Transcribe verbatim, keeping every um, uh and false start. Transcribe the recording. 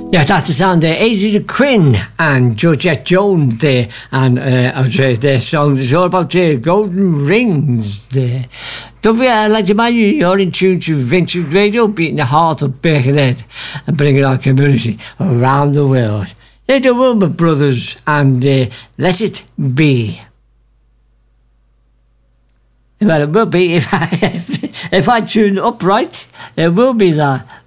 Yeah, that's the sound there. Adrian Quinn and Georgette Jones there. And uh, I would say their song is all about the golden rings there. Don't forget, I'd like to remind you, you're in tune to Vintage Radio, beating the heart of Birkenhead and bringing our community around the world. There's the Wilmer Brothers and uh, Let It Be. Well, it will be if I, if, if I tune up right, it will be that.